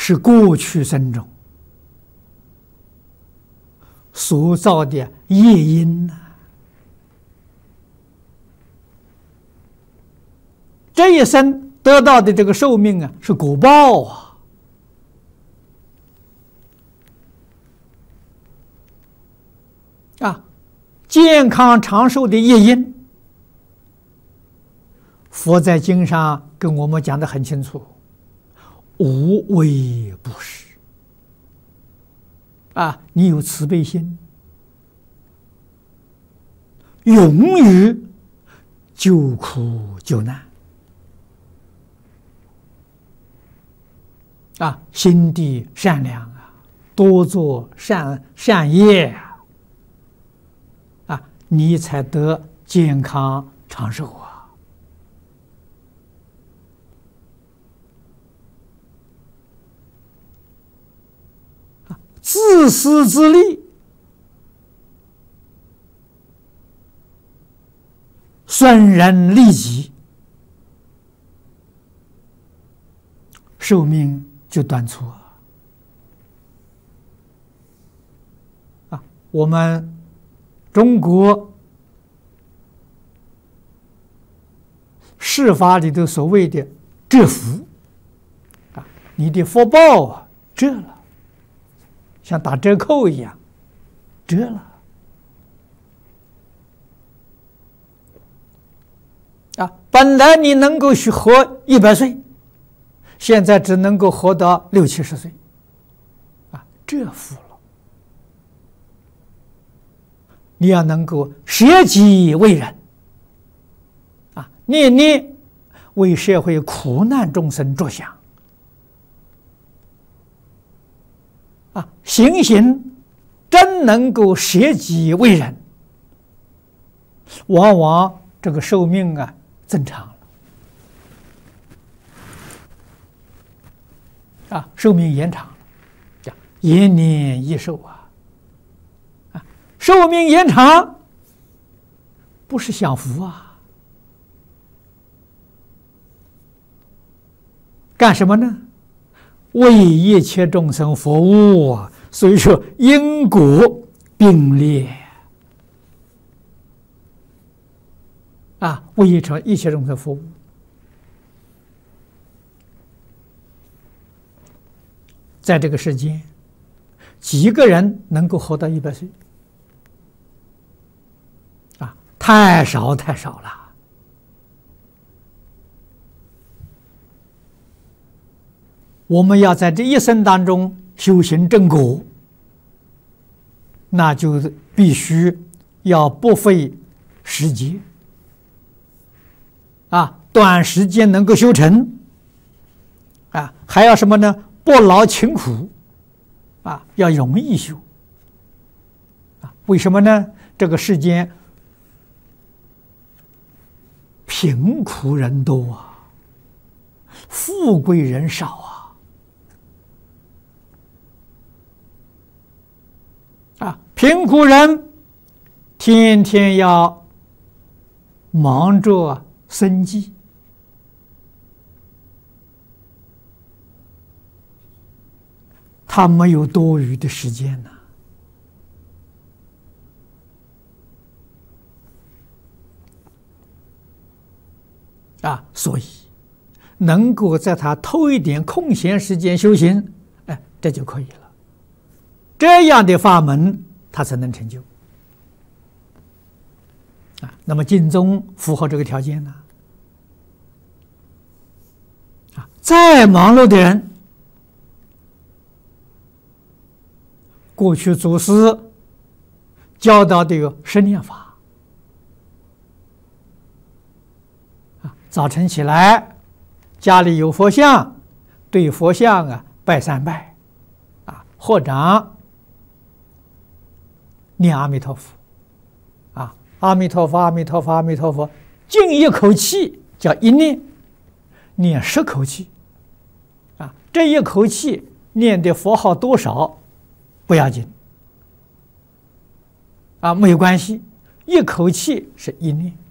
是过去生中所造的业因呐。这一生得到的这个寿命啊，是果报啊，健康长寿的业因，佛在经上跟我们讲得很清楚，无微不施啊，你有慈悲心，勇于救苦救难啊，心地善良啊，多做善业啊，你才得健康长寿啊！自私自利，损人利己，寿命就短促啊！我们中国释法里头所谓的折福啊，你的福报啊折了，像打折扣一样折了啊！本来你能够活100岁，现在只能够活到60、70岁啊，折福了。你要能够舍己为人啊，念念为社会苦难众生着想啊，行行真能够舍己为人，往往这个寿命啊增长了啊，寿命延长了，叫延年益寿啊。寿命延长不是享福啊，干什么呢？为一切众生服务啊！所以说因果并列啊，为一切众生服务。在这个世间，几个人能够活到100岁？太少了。我们要在这一生当中修行正果，那就必须要不费时节啊，短时间能够修成啊，还要什么呢？不劳勤苦啊，要容易修啊。为什么呢？这个世间贫苦人多啊，富贵人少啊！贫苦人天天要忙着生计，他没有多余的时间呢。所以能够在他偷一点空闲时间修行，这就可以了。这样的法门，他才能成就。那么净宗符合这个条件呢？再忙碌的人，过去祖师教导的有10念法。早晨起来，家里有佛像，对佛像拜3拜，合掌念阿弥陀佛，阿弥陀佛，阿弥陀佛，阿弥陀佛，静一口气叫一念，念10口气，这一口气念的佛号多少不要紧，没有关系，一口气是一念。